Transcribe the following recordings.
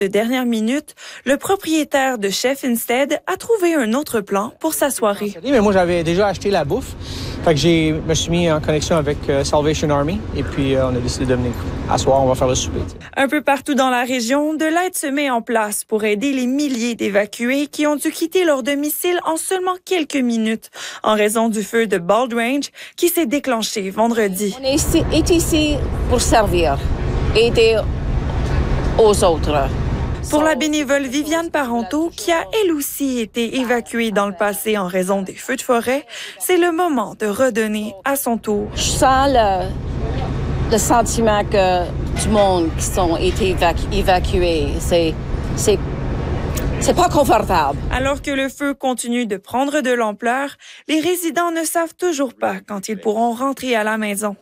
De dernière minute, le propriétaire de Chef Instead a trouvé un autre plan pour sa soirée. Mais moi, j'avais déjà acheté la bouffe. Fait que je me suis mis en connexion avec Salvation Army et puis on a décidé de venir. À soir, on va faire le souper. Un peu partout dans la région, de l'aide se met en place pour aider les milliers d'évacués qui ont dû quitter leur domicile en seulement quelques minutes en raison du feu de Bald Range qui s'est déclenché vendredi. On est ici pour servir, aider aux autres. Pour la bénévole Viviane Parenteau, qui a elle aussi été évacuée dans le passé en raison des feux de forêt, c'est le moment de redonner à son tour. Je sens le sentiment que du monde qui sont été évacués, c'est pas confortable. Alors que le feu continue de prendre de l'ampleur, les résidents ne savent toujours pas quand ils pourront rentrer à la maison.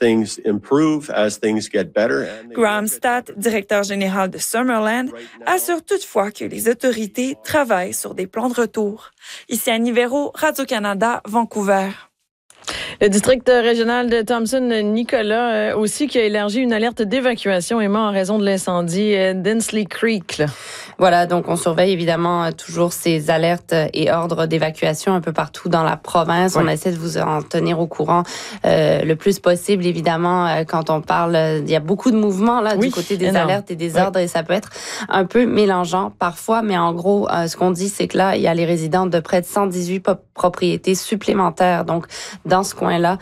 Graham Statt, directeur général de Summerland, assure toutefois que les autorités travaillent sur des plans de retour. Ici Annie Véro, Radio-Canada, Vancouver. Le district régional de Thompson-Nicolas aussi qui a élargi une alerte d'évacuation Emma en raison de l'incendie d'Insley Creek. Là. Voilà, donc on surveille évidemment toujours ces alertes et ordres d'évacuation un peu partout dans la province. Oui. On essaie de vous en tenir au courant le plus possible. Évidemment, quand on parle, il y a beaucoup de mouvements là du côté des alertes et des ordres et ça peut être un peu mélangeant parfois. Mais en gros, ce qu'on dit, c'est que là, il y a les résidents de près de 118 propriétés supplémentaires. Donc, dans ce coin-là,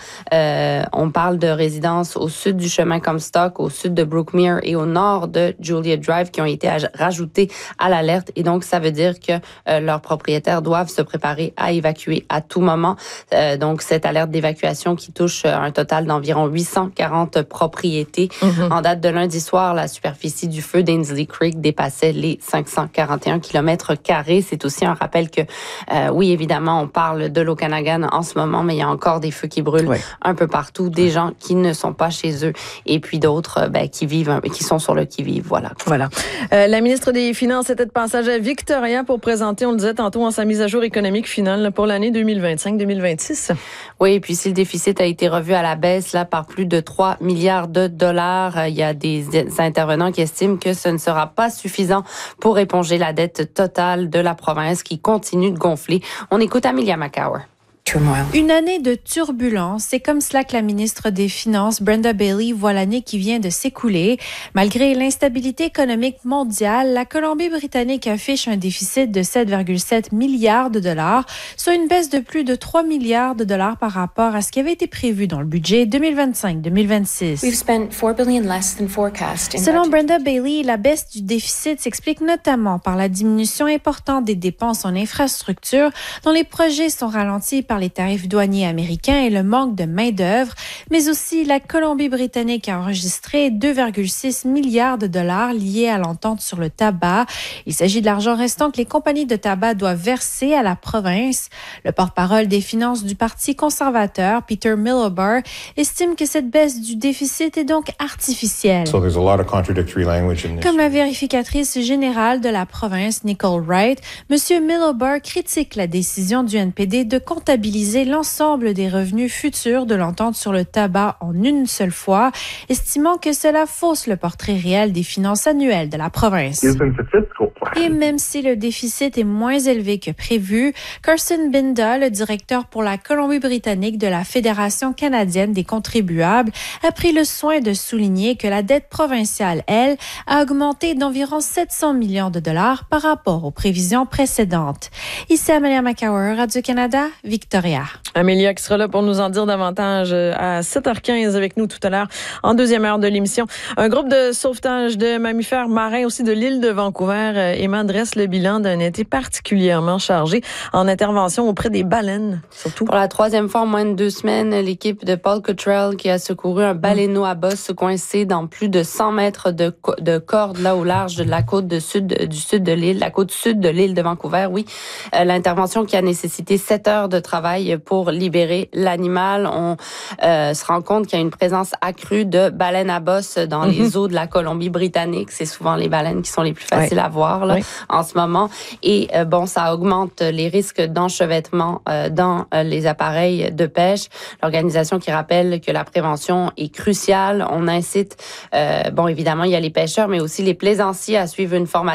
on parle de résidences au sud du chemin Comstock, au sud de Brookmere et au nord de Julia Drive qui ont été rajoutées à l'alerte. Et donc, ça veut dire que leurs propriétaires doivent se préparer à évacuer à tout moment. Donc, cette alerte d'évacuation qui touche un total d'environ 840 propriétés. Mm-hmm. En date de lundi soir, la superficie du feu d'Ainslie Creek dépassait les 541 km². C'est aussi un rappel que, oui, évidemment, on parle de l'Okanagan en ce moment, mais il y a encore des feux qui brûlent un peu partout, des gens qui ne sont pas chez eux et puis d'autres qui sont sur le qui-vive. Voilà. La ministre des Finances était de passage à Victoria pour présenter, on le disait tantôt, sa mise à jour économique finale pour l'année 2025-2026. Oui, et puis si le déficit a été revu à la baisse là par plus de 3 milliards de dollars, il y a des intervenants qui estiment que ce ne sera pas suffisant pour éponger la dette totale de la province qui continue de gonfler. On écoute Amelia McCower. Une année de turbulence, c'est comme cela que la ministre des Finances, Brenda Bailey, voit l'année qui vient de s'écouler. Malgré l'instabilité économique mondiale, la Colombie-Britannique affiche un déficit de 7,7 milliards de dollars, soit une baisse de plus de 3 milliards de dollars par rapport à ce qui avait été prévu dans le budget 2025-2026. Selon Brenda Bailey, la baisse du déficit s'explique notamment par la diminution importante des dépenses en infrastructure, dont les projets sont ralentis par les tarifs douaniers américains et le manque de main-d'œuvre, mais aussi la Colombie-Britannique a enregistré 2,6 milliards de dollars liés à l'entente sur le tabac. Il s'agit de l'argent restant que les compagnies de tabac doivent verser à la province. Le porte-parole des finances du Parti conservateur, Peter Miliband, estime que cette baisse du déficit est donc artificielle. Comme la vérificatrice générale de la province, Nicole Wright, M. Miliband critique la décision du NPD de comptabiliser l'ensemble des revenus futurs de l'entente sur le tabac en une seule fois, estimant que cela fausse le portrait réel des finances annuelles de la province. Et même si le déficit est moins élevé que prévu, Carson Binda, le directeur pour la Colombie-Britannique de la Fédération canadienne des contribuables, a pris le soin de souligner que la dette provinciale, elle, a augmenté d'environ 700 millions de dollars par rapport aux prévisions précédentes. Ici Amelia McCower, Radio-Canada, Victoria. Amélia qui sera là pour nous en dire davantage à 7h15 avec nous tout à l'heure en deuxième heure de l'émission. Un groupe de sauvetage de mammifères marins aussi de l'île de Vancouver, Emma dresse le bilan d'un été particulièrement chargé en intervention auprès des baleines, surtout. Pour la troisième fois en moins de 2 semaines, l'équipe de Paul Cottrell qui a secouru un baleineau à bosse coincé dans plus de 100 mètres de corde là au large de la côte du sud de l'île, la côte sud de l'île de Vancouver, oui. L'intervention qui a nécessité 7 heures de travail pour libérer l'animal. On se rend compte qu'il y a une présence accrue de baleines à bosse dans les eaux de la Colombie-Britannique. C'est souvent les baleines qui sont les plus faciles à voir là, en ce moment. Et ça augmente les risques d'enchevêtrement dans les appareils de pêche. L'organisation qui rappelle que la prévention est cruciale. On incite, évidemment, il y a les pêcheurs, mais aussi les plaisanciers à suivre une formation